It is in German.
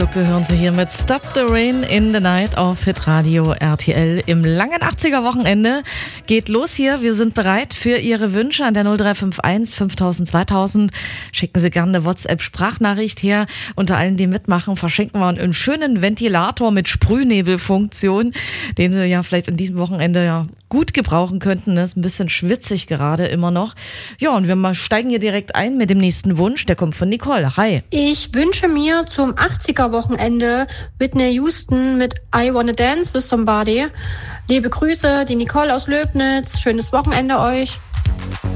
Hören Sie hier mit Stop the Rain in the Night auf Hitradio RTL. Im langen 80er Wochenende geht los hier. Wir sind bereit für Ihre Wünsche an der 0351 5000 2000. Schicken Sie gerne eine WhatsApp-Sprachnachricht her. Unter allen, die mitmachen, verschenken wir einen schönen Ventilator mit Sprühnebelfunktion, den Sie ja vielleicht an diesem Wochenende ja gut gebrauchen könnten. Das ist ein bisschen schwitzig gerade immer noch. Ja, und wir steigen hier direkt ein mit dem nächsten Wunsch. Der kommt von Nicole. Hi. Ich wünsche mir zum 80er-Wochenende Whitney Houston mit I Wanna Dance with Somebody. Liebe Grüße, die Nicole aus Löbnitz. Schönes Wochenende euch.